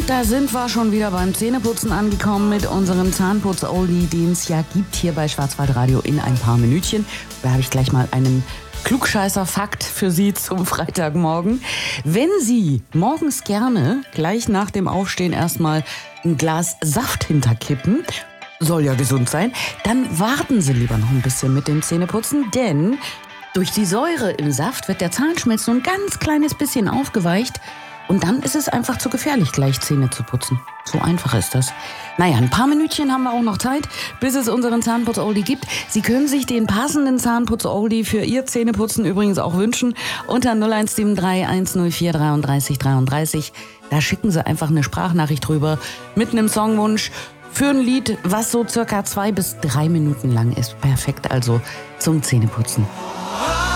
Da sind wir schon wieder beim Zähneputzen angekommen mit unserem Zahnputz-Oldie, den es ja gibt hier bei Schwarzwaldradio in ein paar Minütchen. Da habe ich gleich mal einen Klugscheißer-Fakt für Sie zum Freitagmorgen. Wenn Sie morgens gerne gleich nach dem Aufstehen erstmal ein Glas Saft hinterkippen, soll ja gesund sein, dann warten Sie lieber noch ein bisschen mit dem Zähneputzen, denn durch die Säure im Saft wird der Zahnschmelz so ein ganz kleines bisschen aufgeweicht. Und dann ist es einfach zu gefährlich, gleich Zähne zu putzen. So einfach ist das. Naja, ein paar Minütchen haben wir auch noch Zeit, bis es unseren Zahnputz-Oldie gibt. Sie können sich den passenden Zahnputz-Oldie für Ihr Zähneputzen übrigens auch wünschen. Unter 0173 104 33 33. Da schicken Sie einfach eine Sprachnachricht rüber mit einem Songwunsch für ein Lied, was so circa 2 bis 3 Minuten lang ist. Perfekt also zum Zähneputzen.